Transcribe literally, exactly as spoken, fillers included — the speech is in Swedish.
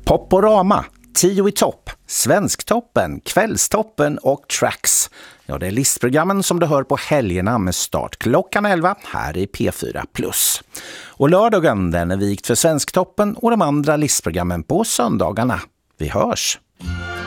Poporama, Tio i topp, Svensktoppen, Kvällstoppen och Tracks. Ja, det är listprogrammen som du hör på helgerna med start klockan elva här i P fyra plus. Och lördagen den är vikt för Svensktoppen och de andra listprogrammen på söndagarna. Vi hörs!